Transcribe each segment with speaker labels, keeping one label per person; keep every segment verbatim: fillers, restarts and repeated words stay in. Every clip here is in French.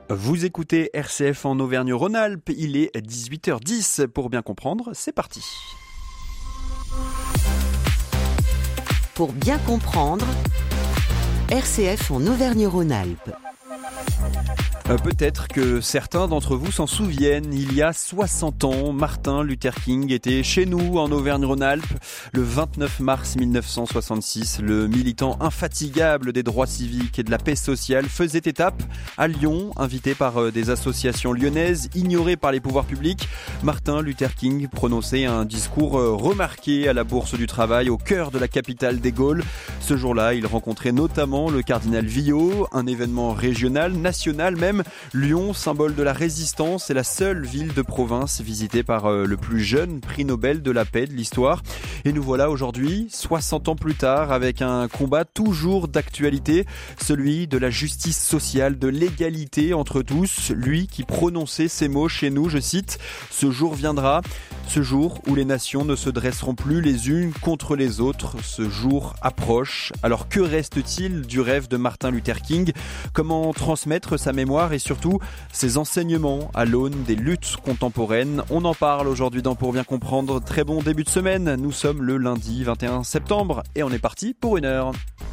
Speaker 1: Vous écoutez R C F en Auvergne-Rhône-Alpes, il est dix-huit heures dix. Pour bien comprendre, c'est parti.
Speaker 2: Pour bien comprendre, R C F en Auvergne-Rhône-Alpes.
Speaker 1: Euh, peut-être que certains d'entre vous s'en souviennent, il y a soixante ans, Martin Luther King était chez nous en Auvergne-Rhône-Alpes. Le vingt-neuf mars mille neuf cent soixante-six, le militant infatigable des droits civiques et de la paix sociale faisait étape à Lyon, invité par euh, des associations lyonnaises, ignoré par les pouvoirs publics. Martin Luther King prononçait un discours euh, remarqué à la Bourse du Travail, au cœur de la capitale des Gaules. Ce jour-là, il rencontrait notamment le cardinal Villot, un événement régional, national même. Lyon, symbole de la résistance, est la seule ville de province visitée par euh, le plus jeune prix Nobel de la paix de l'histoire. Et nous voilà aujourd'hui, soixante ans plus tard, avec un combat toujours d'actualité, celui de la justice sociale, de l'égalité entre tous. Lui qui prononçait ces mots chez nous, je cite, « Ce jour viendra, ce jour où les nations ne se dresseront plus les unes contre les autres. Ce jour approche. » Alors que reste-t-il du rêve de Martin Luther King ? Comment transmettre sa mémoire et surtout ses enseignements à l'aune des luttes contemporaines ? On en parle aujourd'hui dans Pour bien comprendre. Très bon début de semaine. Nous sommes le lundi vingt et un septembre et on est parti pour une heure.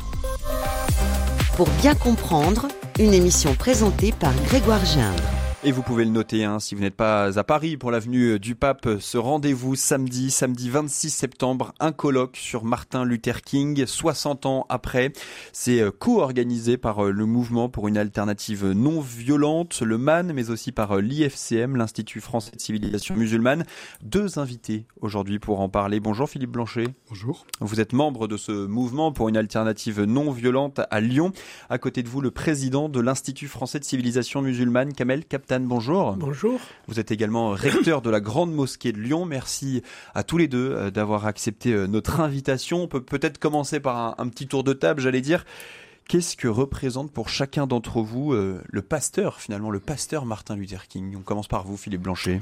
Speaker 2: Pour bien comprendre, une émission présentée par Grégoire Gindre.
Speaker 1: Et vous pouvez le noter, hein, si vous n'êtes pas à Paris pour l'avenue du Pape, ce rendez-vous samedi, samedi vingt-six septembre, un colloque sur Martin Luther King, soixante ans après. C'est co-organisé par le Mouvement pour une alternative non violente, le M A N, mais aussi par l'I F C M, l'Institut français de civilisation musulmane. Deux invités aujourd'hui pour en parler. Bonjour Philippe Blanchet.
Speaker 3: Bonjour.
Speaker 1: Vous êtes membre de ce Mouvement pour une alternative non violente à Lyon. À côté de vous, le président de l'Institut français de civilisation musulmane, Kamel Kaptan. Bonjour.
Speaker 3: Bonjour.
Speaker 1: Vous êtes également recteur de la Grande Mosquée de Lyon. Merci à tous les deux d'avoir accepté notre invitation. On peut peut-être commencer par un, un petit tour de table, j'allais dire. Qu'est-ce que représente pour chacun d'entre vous euh, le pasteur, finalement, le pasteur Martin Luther King ? On commence par vous, Philippe Blanchet.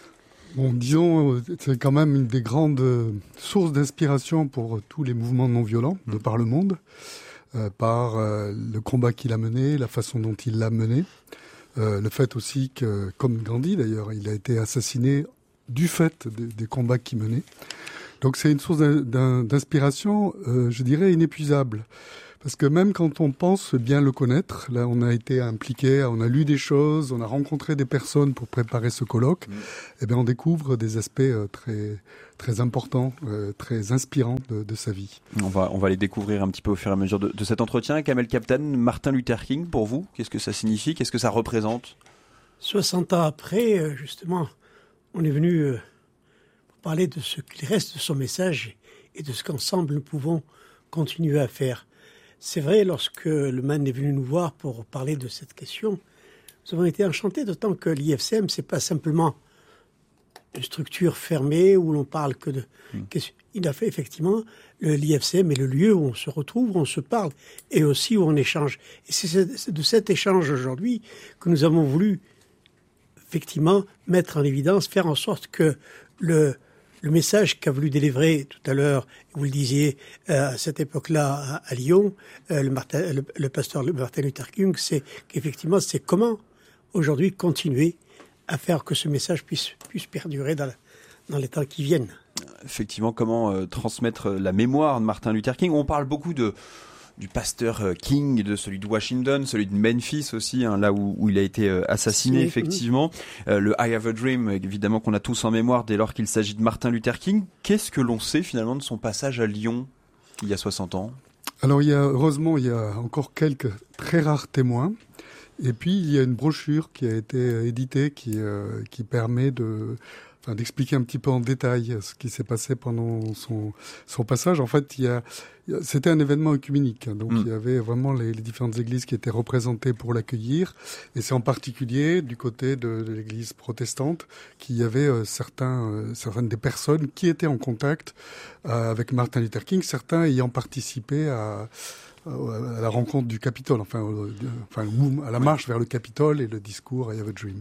Speaker 3: Bon, disons, c'est quand même une des grandes sources d'inspiration pour tous les mouvements non violents de par le monde, euh, par euh, le combat qu'il a mené, la façon dont il l'a mené. Euh, le fait aussi que, comme Gandhi d'ailleurs, il a été assassiné du fait des, des combats qu'il menait. Donc c'est une source d'un, d'inspiration, euh, je dirais, inépuisable. Parce que même quand on pense bien le connaître, là on a été impliqué, on a lu des choses, on a rencontré des personnes pour préparer ce colloque, mmh. et bien on découvre des aspects euh, très très importants, euh, très inspirants de, de sa vie.
Speaker 1: On va on va les découvrir un petit peu au fur et à mesure de, de cet entretien. Kamel Kaptan, Martin Luther King, pour vous, qu'est-ce que ça signifie ? Qu'est-ce que ça représente ?
Speaker 4: soixante ans après, justement, on est venu pour parler de ce qu'il reste de son message et de ce qu'ensemble nous pouvons continuer à faire. C'est vrai, lorsque le M A N est venu nous voir pour parler de cette question, nous avons été enchantés, d'autant que l'I F C M, c'est pas simplement une structure fermée où l'on parle que de... Mmh. Il a fait effectivement, le, l'I F C M est le lieu où on se retrouve, où on se parle, et aussi où on échange. Et c'est de cet échange aujourd'hui que nous avons voulu effectivement mettre en évidence, faire en sorte que le... Le message qu'a voulu délivrer tout à l'heure, vous le disiez, euh, à cette époque-là à, à Lyon, euh, le, Martin, le, le pasteur Martin Luther King, c'est qu'effectivement, c'est comment aujourd'hui continuer à faire que ce message puisse, puisse perdurer dans, la, dans les temps qui viennent.
Speaker 1: Effectivement, comment euh, transmettre la mémoire de Martin Luther King ? On parle beaucoup de... du pasteur King, de celui de Washington, celui de Memphis aussi, hein, là où, où il a été euh, assassiné, oui, effectivement. Mmh. Euh, le I Have a Dream, évidemment, qu'on a tous en mémoire dès lors qu'il s'agit de Martin Luther King. Qu'est-ce que l'on sait finalement de son passage à Lyon il y a soixante ans ?
Speaker 3: Alors, il y a, heureusement, il y a encore quelques très rares témoins. Et puis, il y a une brochure qui a été éditée qui, euh, qui permet de... Enfin, d'expliquer un petit peu en détail ce qui s'est passé pendant son, son passage. En fait, il y a, c'était un événement œcuménique. Donc, mmh. il y avait vraiment les, les différentes églises qui étaient représentées pour l'accueillir. Et c'est en particulier du côté de, de l'église protestante qu'il y avait euh, certains, euh, certaines des personnes qui étaient en contact euh, avec Martin Luther King, certains ayant participé à... à la rencontre du Capitole, enfin, euh, enfin à la marche vers le Capitole et le discours I Have a Dream.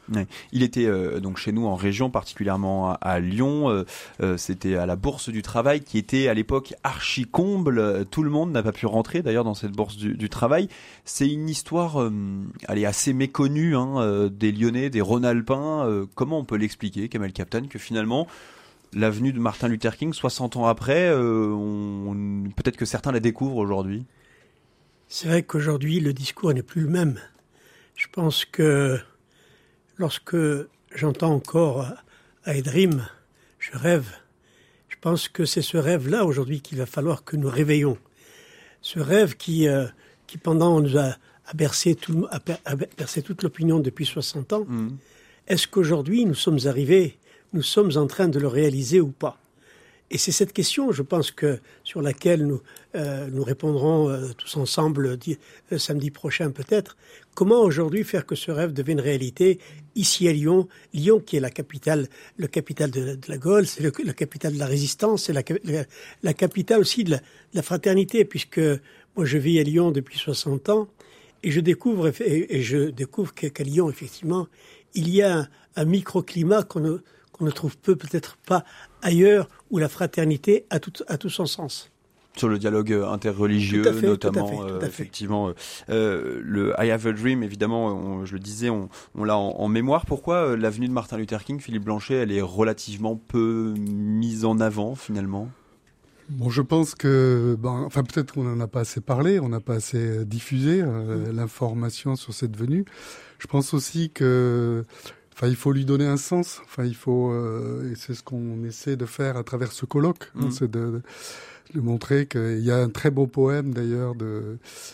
Speaker 1: Ouais. Il était euh, donc chez nous en région, particulièrement à, à Lyon. Euh, euh, c'était à la Bourse du Travail qui était à l'époque archi comble. Tout le monde n'a pas pu rentrer d'ailleurs dans cette Bourse du, du Travail. C'est une histoire, euh, elle est assez méconnue hein, euh, des Lyonnais, des Rhône-Alpins. Euh, comment on peut l'expliquer, Kamel Kaptan, que finalement l'avenue de Martin Luther King, soixante ans après, euh, on, on, peut-être que certains la découvrent aujourd'hui.
Speaker 4: C'est vrai qu'aujourd'hui le discours n'est plus le même. Je pense que lorsque j'entends encore I dream, je rêve, je pense que c'est ce rêve-là aujourd'hui qu'il va falloir que nous réveillons. Ce rêve qui, euh, qui pendant nous a, a, bercé tout, a, a bercé toute l'opinion depuis soixante ans. Mmh. Est-ce qu'aujourd'hui nous sommes arrivés, nous sommes en train de le réaliser ou pas ? Et c'est cette question, je pense, que sur laquelle nous, euh, nous répondrons euh, tous ensemble di- euh, samedi prochain peut-être. Comment aujourd'hui faire que ce rêve devienne réalité ici à Lyon, Lyon qui est la capitale, le capitale de, de la Gaule, c'est le, la capitale de la résistance, c'est la, la, la capitale aussi de la, de la fraternité, puisque moi je vis à Lyon depuis soixante ans et je découvre et, et je découvre qu'à Lyon effectivement il y a un, un microclimat qu'on ne qu'on ne trouve peu, peut-être pas ailleurs, où la fraternité a tout, a tout son sens.
Speaker 1: Sur le dialogue interreligieux,
Speaker 4: tout à fait,
Speaker 1: notamment,
Speaker 4: tout à fait, tout à fait.
Speaker 1: Euh, effectivement. Euh, le I Have a Dream, évidemment, on, je le disais, on, on l'a en, en mémoire. Pourquoi euh, l'avenue de Martin Luther King, Philippe Blanchet, elle est relativement peu mise en avant, finalement ?
Speaker 3: Bon, je pense que, ben, enfin, peut-être qu'on n'en a pas assez parlé, on n'a pas assez diffusé euh, mmh. l'information sur cette venue. Je pense aussi que Enfin, il faut lui donner un sens. Enfin, il faut, euh, et c'est ce qu'on essaie de faire à travers ce colloque, mmh. hein, c'est de, de montrer qu'il y a un très beau poème d'ailleurs de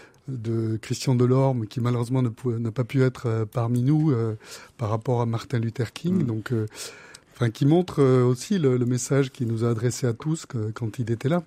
Speaker 3: de Christian Delorme qui malheureusement ne pouvait, n'a pas pu être euh, parmi nous euh, par rapport à Martin Luther King. Mmh. Donc, euh, enfin, qui montre euh, aussi le, le message qu'il nous a adressé à tous que, quand il était là.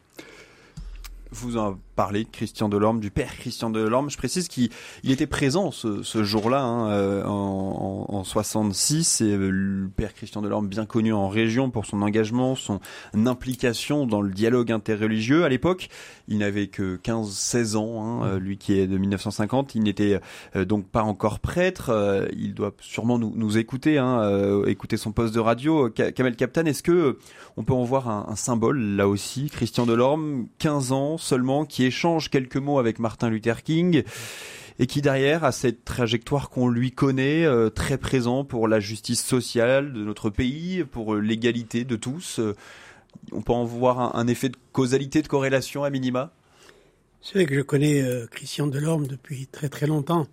Speaker 1: Vous en parlez, Christian Delorme, du père Christian Delorme. Je précise qu'il il était présent ce, ce jour-là, hein, euh, en, en, en soixante-six. Et euh, le père Christian Delorme, bien connu en région pour son engagement, son implication dans le dialogue interreligieux. À l'époque, il n'avait que quinze seize ans, hein, lui qui est de mille neuf cent cinquante. Il n'était euh, donc pas encore prêtre. Euh, il doit sûrement nous, nous écouter, hein, euh, écouter son poste de radio. Kamel Kaptan, est-ce que on peut en voir un, un symbole là aussi, Christian Delorme, quinze ans seulement, qui échange quelques mots avec Martin Luther King et qui derrière a cette trajectoire qu'on lui connaît, euh, très présent pour la justice sociale de notre pays, pour euh, l'égalité de tous. Euh, on peut en voir un, un effet de causalité, de corrélation à minima ?
Speaker 4: C'est vrai que je connais euh, Christian Delorme depuis très très longtemps,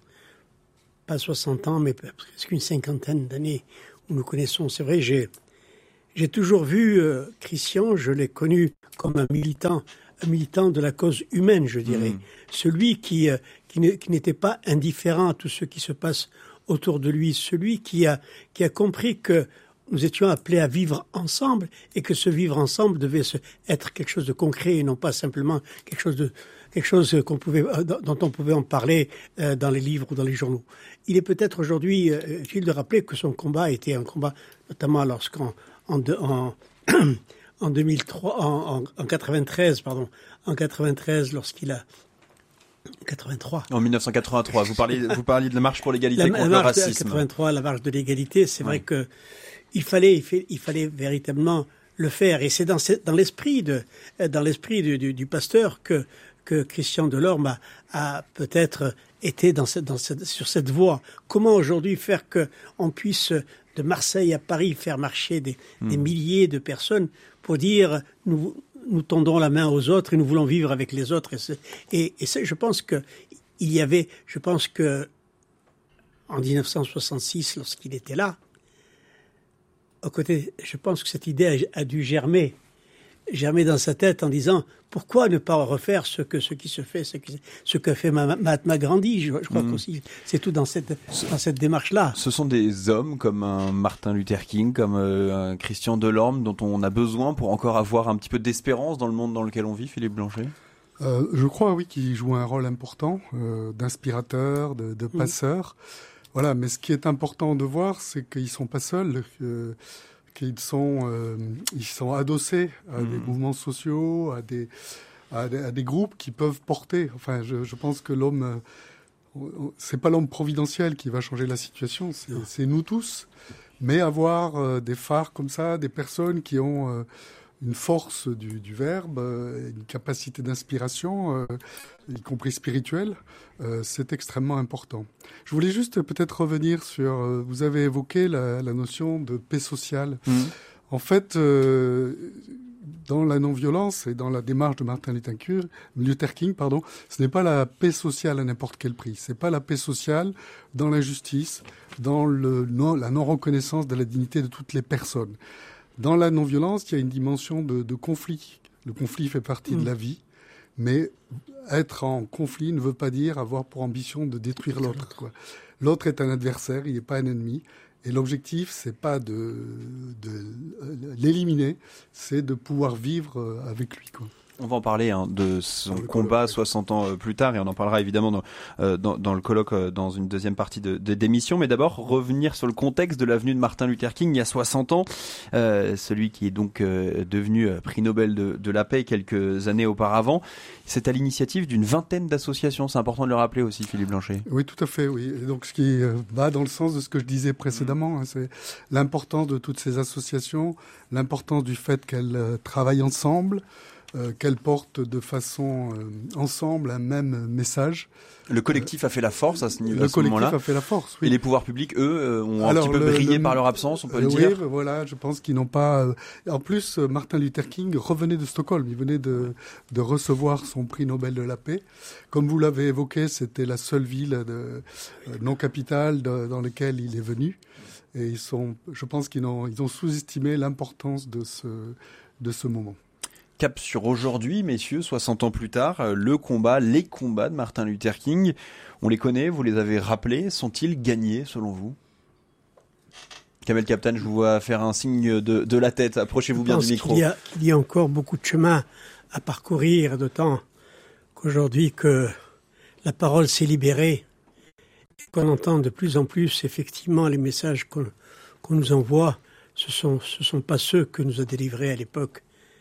Speaker 4: pas soixante ans, mais presque une cinquantaine d'années où nous connaissons. C'est vrai, j'ai j'ai toujours vu euh, Christian, je l'ai connu comme un militant, un militant de la cause humaine, je dirais. Mmh. Celui qui, euh, qui, ne, qui n'était pas indifférent à tout ce qui se passe autour de lui. Celui qui a, qui a compris que nous étions appelés à vivre ensemble et que ce vivre ensemble devait se, être quelque chose de concret et non pas simplement quelque chose de, quelque chose qu'on pouvait, dont on pouvait en parler euh, dans les livres ou dans les journaux. Il est peut-être aujourd'hui euh, utile de rappeler que son combat était un combat, notamment lorsqu'en en, de, en En deux mille trois, en, en, en quatre-vingt-treize, pardon, en quatre-vingt-treize, lorsqu'il a quatre-vingt-trois.
Speaker 1: En mille neuf cent quatre-vingt-trois, vous parliez, vous parliez de la marche pour l'égalité
Speaker 4: la,
Speaker 1: contre
Speaker 4: la
Speaker 1: le
Speaker 4: marche
Speaker 1: racisme.
Speaker 4: De quatre-vingt-trois, la marche de l'égalité, c'est
Speaker 1: ouais.
Speaker 4: vrai que il fallait, il, fait, il fallait véritablement le faire, et c'est dans, dans l'esprit de, dans l'esprit du, du, du pasteur que que Christian Delorme a, a peut-être été dans cette, dans cette, sur cette voie. Comment aujourd'hui faire que on puisse de Marseille à Paris faire marcher des, mmh. des milliers de personnes pour dire nous, nous tendons la main aux autres et nous voulons vivre avec les autres. Et, et, et ça, je pense que il y avait, je pense que en dix-neuf cent soixante-six, lorsqu'il était là, à côté, je pense que cette idée a, a dû germer, germer dans sa tête en disant pourquoi ne pas refaire ce que ce qui se fait, ce, qui, ce que fait Mahatma Gandhi. Je, je crois mmh. qu'aussi c'est tout dans cette dans cette démarche-là.
Speaker 1: Ce sont des hommes comme un Martin Luther King, comme euh, un Christian Delorme, dont on a besoin pour encore avoir un petit peu d'espérance dans le monde dans lequel on vit, Philippe Blanchet.
Speaker 3: Euh, je crois, oui, qu'ils jouent un rôle important euh, d'inspirateur, de, de passeur. Mmh. Voilà, mais ce qui est important de voir, c'est qu'ils sont pas seuls. Euh, qu'ils sont, euh, ils sont adossés à mmh. des mouvements sociaux, à des, à des, à des groupes qui peuvent porter. Enfin, je, je pense que l'homme, c'est pas l'homme providentiel qui va changer la situation, c'est, c'est nous tous. Mais avoir euh, des phares comme ça, des personnes qui ont euh, une force du, du verbe, euh, une capacité d'inspiration, euh, y compris spirituelle, euh, c'est extrêmement important. Je voulais juste peut-être revenir sur, euh, vous avez évoqué la, la notion de paix sociale. Mmh. En fait, euh, dans la non-violence et dans la démarche de Martin Luther King, pardon, ce n'est pas la paix sociale à n'importe quel prix. C'est pas la paix sociale dans l'injustice, dans le non, la non-reconnaissance de la dignité de toutes les personnes. Dans la non-violence, il y a une dimension de, de conflit. Le conflit fait partie mmh. de la vie, mais être en conflit ne veut pas dire avoir pour ambition de détruire l'autre, quoi. L'autre est un adversaire, il n'est pas un ennemi. Et l'objectif, c'est pas de, de l'éliminer, c'est de pouvoir vivre avec lui, quoi.
Speaker 1: On va en parler hein, de son combat soixante ans plus tard et on en parlera évidemment dans, euh, dans, dans le colloque euh, dans une deuxième partie de, de d'émission. Mais d'abord, revenir sur le contexte de l'avenue de Martin Luther King il y a soixante ans. Euh, celui qui est donc euh, devenu euh, prix Nobel de, de la paix quelques années auparavant. C'est à l'initiative d'une vingtaine d'associations. C'est important de le rappeler aussi, Philippe Blanchet.
Speaker 3: Oui, tout à fait, oui. Et donc, ce qui euh, va dans le sens de ce que je disais précédemment, mmh. hein, c'est l'importance de toutes ces associations, l'importance du fait qu'elles euh, travaillent ensemble, Euh, qu'elles portent de façon euh, ensemble un même message.
Speaker 1: Le collectif euh, a fait la force à ce, niveau,
Speaker 3: le
Speaker 1: à ce moment-là.
Speaker 3: Le collectif a fait la force, oui.
Speaker 1: Et les pouvoirs publics, eux, euh, ont
Speaker 3: Alors,
Speaker 1: un petit peu
Speaker 3: le,
Speaker 1: brillé
Speaker 3: le,
Speaker 1: par leur absence, on peut
Speaker 3: euh,
Speaker 1: le
Speaker 3: oui,
Speaker 1: dire.
Speaker 3: Oui, voilà, je pense qu'ils n'ont pas... Euh, en plus, euh, Martin Luther King revenait de Stockholm. Il venait de, de recevoir son prix Nobel de la paix. Comme vous l'avez évoqué, c'était la seule ville de, euh, non capitale de, dans laquelle il est venu. Et ils sont, je pense qu'ils ont, ils ont sous-estimé l'importance de ce, de ce moment.
Speaker 1: Cap sur aujourd'hui, messieurs, soixante ans plus tard, le combat, les combats de Martin Luther King, on les connaît, vous les avez rappelés, sont-ils gagnés selon vous ? Kamel Kaptan, je vous vois faire un signe de, de la tête, approchez-vous bien du micro.
Speaker 4: Qu'il y a, qu'il y a encore beaucoup de chemin à parcourir, d'autant qu'aujourd'hui que la parole s'est libérée, et qu'on entend de plus en plus effectivement les messages qu'on, qu'on nous envoie, ce sont, ce sont pas ceux que nous a délivrés à l'époque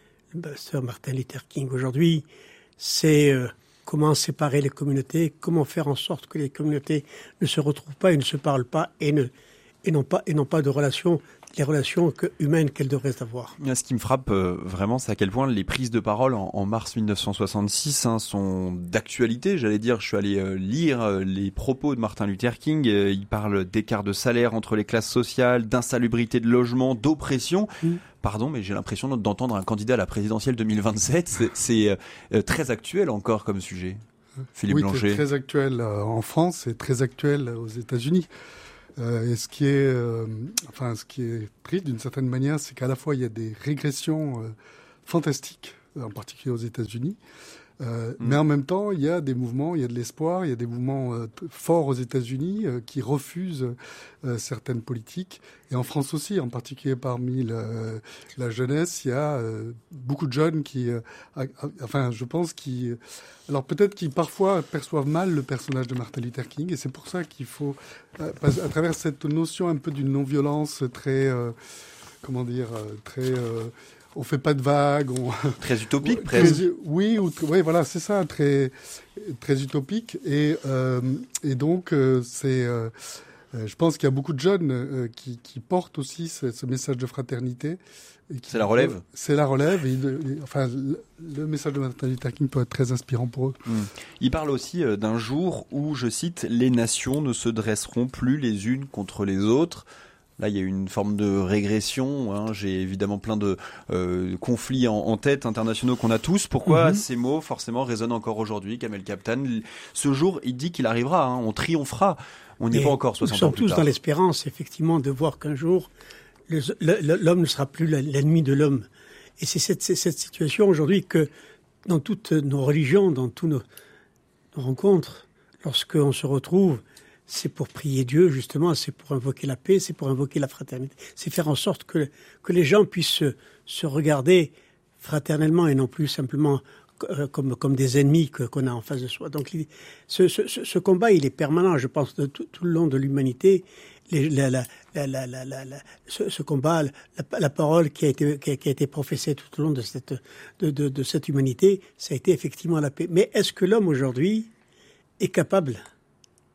Speaker 4: Sir Martin Luther King. Aujourd'hui, c'est euh, comment séparer les communautés, comment faire en sorte que les communautés ne se retrouvent pas et ne se parlent pas et ne et n'ont pas et n'ont pas de relations, les relations que, humaines qu'elles devraient avoir.
Speaker 1: Ce qui me frappe euh, vraiment, c'est à quel point les prises de parole en, en mars mille neuf cent soixante-six hein, sont d'actualité. J'allais dire, je suis allé euh, lire euh, les propos de Martin Luther King. Euh, il parle d'écart de salaire entre les classes sociales, d'insalubrité de logement, d'oppression. Mmh. Pardon, mais j'ai l'impression d'entendre un candidat à la présidentielle deux mille vingt-sept. C'est, c'est euh, très actuel encore comme sujet. Philippe
Speaker 3: oui,
Speaker 1: Blanchet.
Speaker 3: C'est très actuel en France et très actuel aux États-Unis. Euh, et ce qui est, euh, enfin, ce qui est triste d'une certaine manière, c'est qu'à la fois il y a des régressions euh, fantastiques, en particulier aux États-Unis. Euh, mmh. Mais en même temps, il y a des mouvements, il y a de l'espoir, il y a des mouvements euh, forts aux États-Unis euh, qui refusent euh, certaines politiques. Et en France aussi, en particulier parmi le, la jeunesse, il y a euh, beaucoup de jeunes qui, euh, a, a, enfin, je pense, qui, alors peut-être qui parfois perçoivent mal le personnage de Martin Luther King. Et c'est pour ça qu'il faut, euh, à travers cette notion un peu d'une non-violence très, euh, comment dire, très euh, on fait pas de vagues. On...
Speaker 1: Très utopique, presque.
Speaker 3: Très, oui, ou, oui, voilà, c'est ça, très, très utopique. Et, euh, et donc, euh, c'est, euh, je pense qu'il y a beaucoup de jeunes euh, qui, qui portent aussi ce, ce message de fraternité. Et qui,
Speaker 1: c'est la relève.
Speaker 3: euh, C'est la relève. Et, et, enfin, le, le message de Martin Luther King peut être très inspirant pour eux.
Speaker 1: Mmh. Il parle aussi euh, d'un jour où, je cite, les nations ne se dresseront plus les unes contre les autres. Là, il y a une forme de régression. Hein. J'ai évidemment plein de euh, conflits en, en tête internationaux qu'on a tous. Pourquoi mm-hmm. ces mots, forcément, résonnent encore aujourd'hui, Kamel Kaptan ? Ce jour, il dit qu'il arrivera. Hein. On triomphera. On n'y est pas encore soixante ans plus tard.
Speaker 4: Nous sommes tous dans l'espérance, effectivement, de voir qu'un jour, le, le, l'homme ne sera plus l'ennemi de l'homme. Et c'est cette, c'est cette situation aujourd'hui que, dans toutes nos religions, dans toutes nos, nos rencontres, lorsqu'on se retrouve, c'est pour prier Dieu, justement, c'est pour invoquer la paix, c'est pour invoquer la fraternité. C'est faire en sorte que, que les gens puissent se, se regarder fraternellement et non plus simplement euh, comme, comme des ennemis que, qu'on a en face de soi. Donc, il, ce, ce, ce combat, il est permanent, je pense, de tout, tout le long de l'humanité. Les, la, la, la, la, la, la, la, ce, ce combat, la, la parole qui a été, qui a, qui a été professée tout au long de cette, de, de, de cette humanité, ça a été effectivement la paix. Mais est-ce que l'homme, aujourd'hui, est capable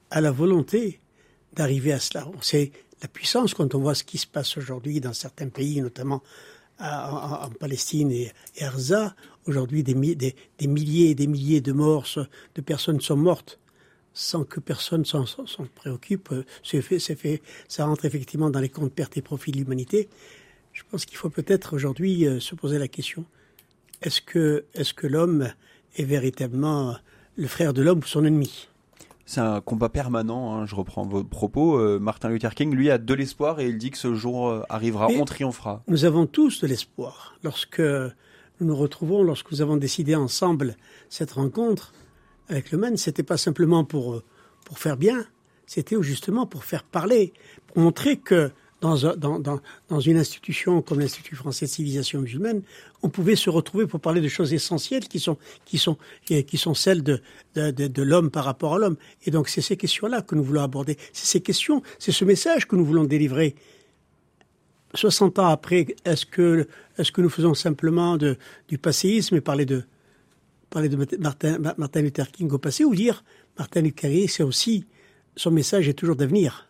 Speaker 4: à la volonté d'arriver à cela. C'est la puissance quand on voit ce qui se passe aujourd'hui dans certains pays, notamment en, en Palestine et, et à Gaza. Aujourd'hui, des, des, des milliers et des milliers de morts, de personnes sont mortes sans que personne s'en, s'en, s'en préoccupe. C'est fait, c'est fait, ça rentre effectivement dans les comptes pertes et profits de l'humanité. Je pense qu'il faut peut-être aujourd'hui euh, se poser la question, est-ce que, est-ce que l'homme est véritablement le frère de l'homme ou son ennemi ?
Speaker 1: C'est un combat permanent, hein, je reprends vos propos. Euh, Martin Luther King, lui, a de l'espoir et il dit que ce jour euh, arrivera, Mais on triomphera.
Speaker 4: Nous avons tous de l'espoir. Lorsque nous nous retrouvons, lorsque nous avons décidé ensemble cette rencontre avec le M A N, c'était pas simplement pour, pour faire bien, c'était justement pour faire parler, pour montrer que dans, dans, dans, dans une institution comme l'Institut français de civilisation musulmane, on pouvait se retrouver pour parler de choses essentielles qui sont, qui sont, qui sont celles de, de, de, de l'homme par rapport à l'homme. Et donc, c'est ces questions-là que nous voulons aborder. C'est ces questions, c'est ce message que nous voulons délivrer. soixante ans après, est-ce que, est-ce que nous faisons simplement de, du passéisme et parler de, parler de Martin, Martin Luther King au passé, ou dire Martin Luther King, c'est aussi, son message est toujours d'avenir.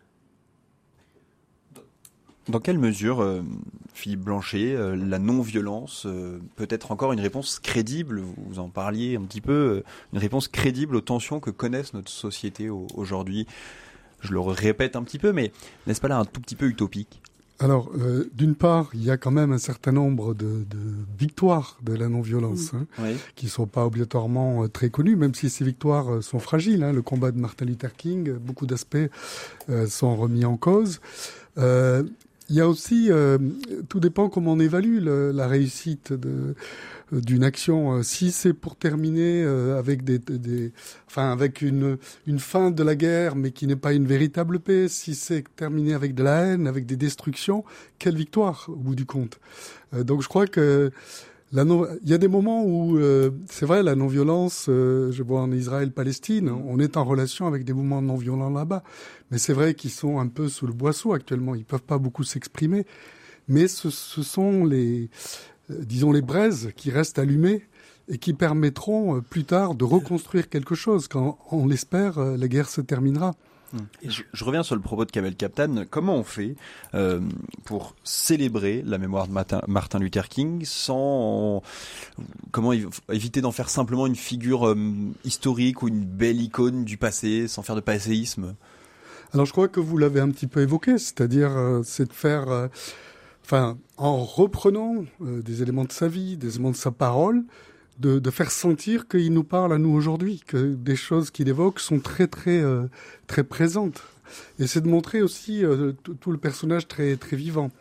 Speaker 1: Dans quelle mesure, euh, Philippe Blanchet, euh, la non-violence euh, peut être encore une réponse crédible, vous en parliez un petit peu, euh, une réponse crédible aux tensions que connaissent notre société au, aujourd'hui? Je le répète un petit peu, mais n'est-ce pas là un tout petit peu utopique?
Speaker 3: Alors, euh, d'une part, il y a quand même un certain nombre de, de victoires de la non-violence, hein, oui. qui ne sont pas obligatoirement euh, très connues, même si ces victoires euh, sont fragiles. Hein. Le combat de Martin Luther King, beaucoup d'aspects euh, sont remis en cause. Euh, Il y a aussi, euh, tout dépend comment on évalue le, la réussite de, d'une action. Si c'est pour terminer euh, avec des, des, enfin avec une, une fin de la guerre, mais qui n'est pas une véritable paix, si c'est terminé avec de la haine, avec des destructions, quelle victoire au bout du compte. Euh, donc je crois que la non, il y a des moments où euh, c'est vrai, la non-violence, euh, je vois en Israël-Palestine, on est en relation avec des mouvements non-violents là-bas, mais c'est vrai qu'ils sont un peu sous le boisseau actuellement, ils peuvent pas beaucoup s'exprimer, mais ce, ce sont les, euh, disons les braises qui restent allumées et qui permettront euh, plus tard de reconstruire quelque chose quand, on l'espère, euh, la guerre se terminera.
Speaker 1: Je, je reviens sur le propos de Kamel Kaptan. Comment on fait euh, pour célébrer la mémoire de Martin, Martin Luther King sans comment éviter d'en faire simplement une figure euh, historique ou une belle icône du passé, sans faire de passéisme?
Speaker 3: Alors je crois que vous l'avez un petit peu évoqué, c'est-à-dire euh, c'est de faire, euh, enfin en reprenant euh, des éléments de sa vie, des éléments de sa parole. De, de faire sentir qu'il nous parle à nous aujourd'hui, que des choses qu'il évoque sont très très euh, très présentes. Et c'est de montrer aussi euh, tout, tout le personnage très très vivant.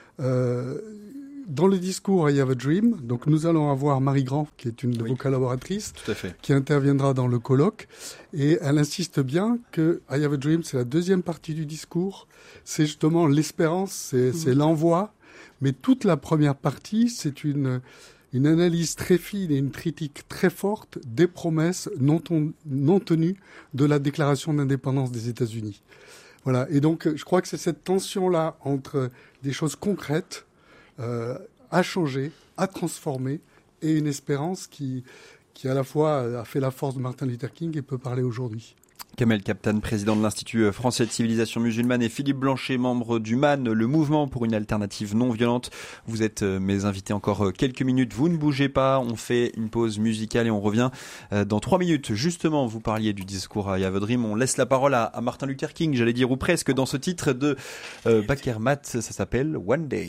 Speaker 3: Euh, dans le discours I Have a Dream, donc nous allons avoir Marie Grand, qui est une de oui. vos collaboratrices,
Speaker 1: tout à fait.
Speaker 3: qui interviendra dans le colloque, et elle insiste bien que I Have a Dream, c'est la deuxième partie du discours, c'est justement l'espérance, c'est, mmh. c'est l'envoi, mais toute la première partie, c'est une une analyse très fine et une critique très forte des promesses non, ton, non tenues de la déclaration d'indépendance des États-Unis. Voilà. Et donc, je crois que c'est cette tension-là entre des choses concrètes euh, à changer, à transformer, et une espérance qui, qui à la fois a fait la force de Martin Luther King et peut parler aujourd'hui.
Speaker 1: Kamel Kaptan, président de l'Institut français de civilisation musulmane, et Philippe Blanchet, membre du M A N, le mouvement pour une alternative non violente. Vous êtes mes invités encore quelques minutes. Vous ne bougez pas. On fait une pause musicale et on revient dans trois minutes. Justement, vous parliez du discours à I Have a Dream. On laisse la parole à, à Martin Luther King, j'allais dire, ou presque, dans ce titre de euh, Bakr Mat. Ça s'appelle One Day.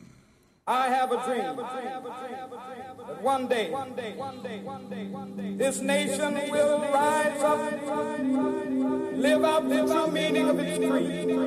Speaker 5: I have a dream that one day this nation will rise up, live out the true meaning of its creed.